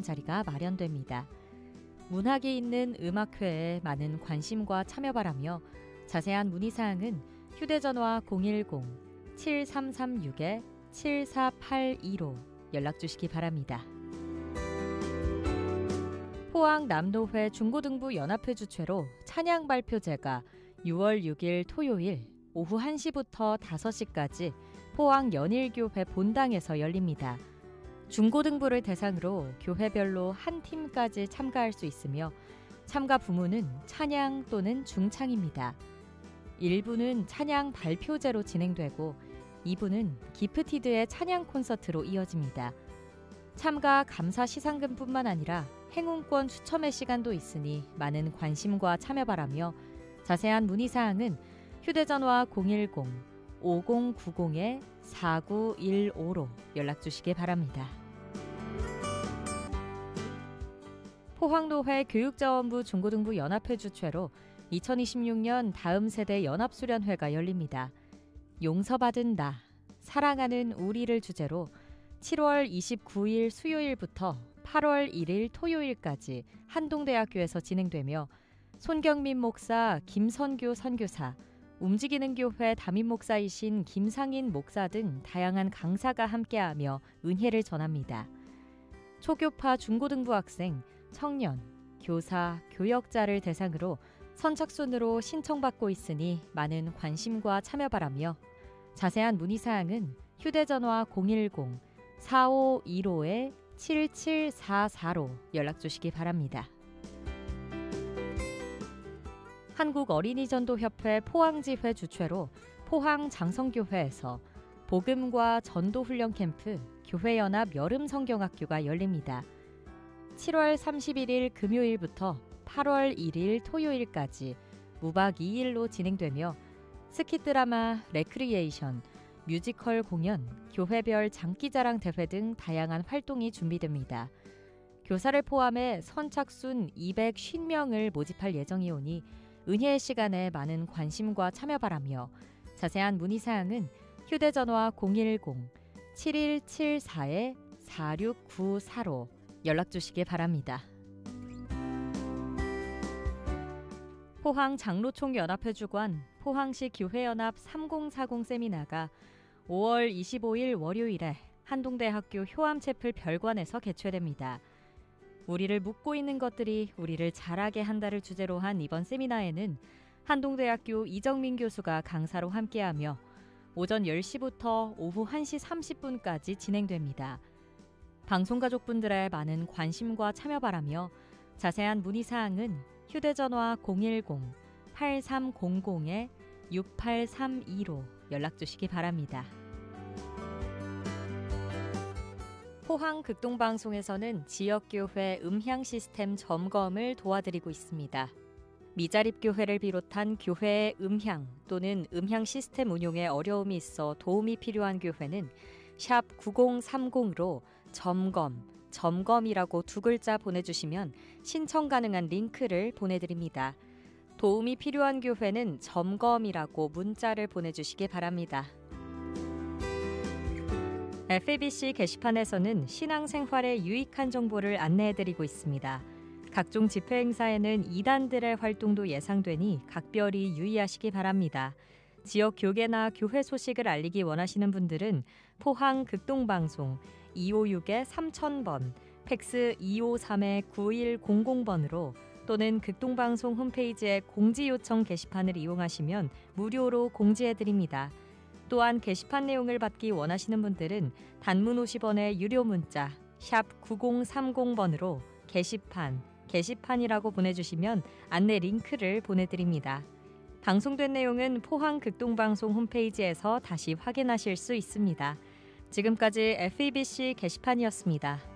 자리가 마련됩니다. 문학이 있는 음악회에 많은 관심과 참여 바라며 자세한 문의사항은 휴대전화 010-7336-7482로 연락주시기 바랍니다. 포항 남도회 중고등부 연합회 주최로 찬양 발표제가 6월 6일 토요일 오후 1시부터 5시까지 포항 연일교회 본당에서 열립니다. 중고등부를 대상으로 교회별로 한 팀까지 참가할 수 있으며 참가 부문은 찬양 또는 중창입니다. 1부는 찬양 발표제로 진행되고 2부는 기프티드의 찬양 콘서트로 이어집니다. 참가 감사 시상금뿐만 아니라 행운권 추첨의 시간도 있으니 많은 관심과 참여 바라며 자세한 문의사항은 휴대전화 010-5090-4915로 연락주시기 바랍니다. 포항노회 교육자원부 중고등부 연합회 주최로 2026년 다음 세대 연합수련회가 열립니다. 용서받은 나, 사랑하는 우리를 주제로 7월 29일 수요일부터 8월 1일 토요일까지 한동대학교에서 진행되며 손경민 목사, 김선교 선교사, 움직이는 교회 담임 목사이신 김상인 목사 등 다양한 강사가 함께하며 은혜를 전합니다. 초교파 중고등부 학생, 청년, 교사, 교역자를 대상으로 선착순으로 신청받고 있으니 많은 관심과 참여 바라며 자세한 문의사항은 휴대전화 010-4515-7744로 연락주시기 바랍니다. 한국어린이전도협회 포항지회 주최로 포항 장성교회에서 복음과 전도훈련 캠프 교회연합 여름성경학교가 열립니다. 7월 31일 금요일부터 8월 1일 토요일까지 무박 2일로 진행되며 스키드라마, 레크리에이션, 뮤지컬 공연, 교회별 장기자랑 대회 등 다양한 활동이 준비됩니다. 교사를 포함해 선착순 250명을 모집할 예정이오니 은혜의 시간에 많은 관심과 참여 바라며 자세한 문의사항은 휴대전화 010-7174-4694로 연락주시기 바랍니다. 포항 장로총연합회 주관 포항시 교회연합 3040 세미나가 5월 25일 월요일에 한동대학교 효암채플 별관에서 개최됩니다. 우리를 묶고 있는 것들이 우리를 자라게 한다를 주제로 한 이번 세미나에는 한동대학교 이정민 교수가 강사로 함께하며 오전 10시부터 오후 1시 30분까지 진행됩니다. 방송가족분들의 많은 관심과 참여 바라며 자세한 문의사항은 휴대전화 010-8300-6832로 연락주시기 바랍니다. 포항 극동방송에서는 지역교회 음향 시스템 점검을 도와드리고 있습니다. 미자립교회를 비롯한 교회의 음향 또는 음향 시스템 운용에 어려움이 있어 도움이 필요한 교회는 샵 9030으로 점검이라고 두 글자 보내주시면 신청 가능한 링크를 보내드립니다. 도움이 필요한 교회는 점검이라고 문자를 보내주시기 바랍니다. FABC 게시판에서는 신앙생활에 유익한 정보를 안내해드리고 있습니다. 각종 집회 행사에는 이단들의 활동도 예상되니 각별히 유의하시기 바랍니다. 지역 교계나 교회 소식을 알리기 원하시는 분들은 포항 극동방송 256-3000번, 팩스 253-9100번으로 또는 극동방송 홈페이지의 공지요청 게시판을 이용하시면 무료로 공지해드립니다. 또한 게시판 내용을 받기 원하시는 분들은 단문 50원의 유료 문자 샵 9030번으로 게시판이라고 보내주시면 안내 링크를 보내드립니다. 방송된 내용은 포항 극동방송 홈페이지에서 다시 확인하실 수 있습니다. 지금까지 FABC 게시판이었습니다.